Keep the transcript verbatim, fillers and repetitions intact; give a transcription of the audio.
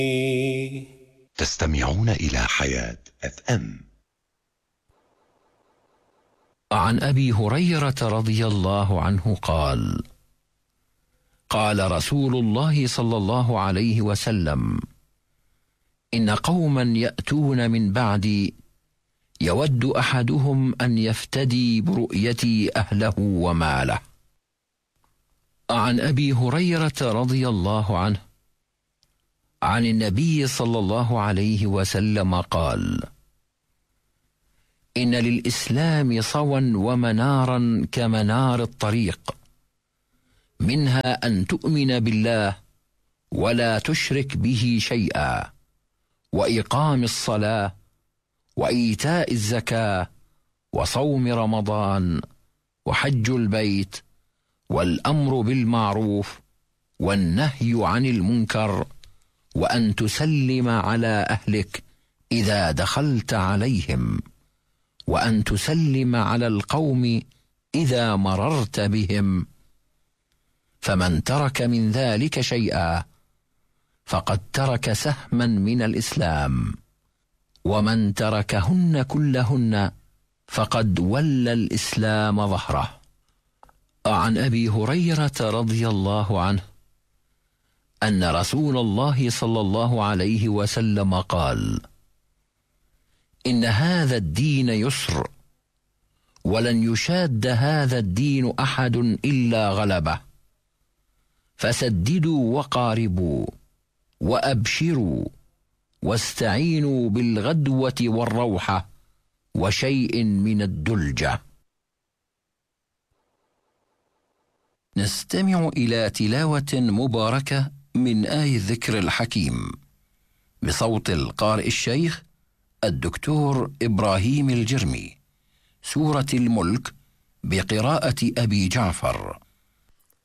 تستمعون إلى حياة اف ام. عن أبي هريرة رضي الله عنه قال: قال رسول الله صلى الله عليه وسلم: إن قوما يأتون من بعدي يود أحدهم أن يفتدي برؤيتي أهله وماله. عن أبي هريرة رضي الله عنه عن النبي صلى الله عليه وسلم قال: إن للإسلام صوى ومنارا كمنار الطريق، منها أن تؤمن بالله ولا تشرك به شيئا، وإقام الصلاة، وإيتاء الزكاة، وصوم رمضان، وحج البيت، والأمر بالمعروف، والنهي عن المنكر، وأن تسلم على أهلك إذا دخلت عليهم، وأن تسلم على القوم إذا مررت بهم. فمن ترك من ذلك شيئا فقد ترك سهما من الإسلام، ومن تركهن كلهن فقد ولى الإسلام ظهره. عن أبي هريرة رضي الله عنه أن رسول الله صلى الله عليه وسلم قال: إن هذا الدين يسر، ولن يشاد هذا الدين أحد إلا غلبه، فسددوا وقاربوا، وأبشروا، واستعينوا بالغدوة والروحة، وشيء من الدلجة. نستمع إلى تلاوة مباركة من آية الذكر الحكيم بصوت القارئ الشيخ الدكتور إبراهيم الجرمي، سورة الملك، بقراءة أبي جعفر.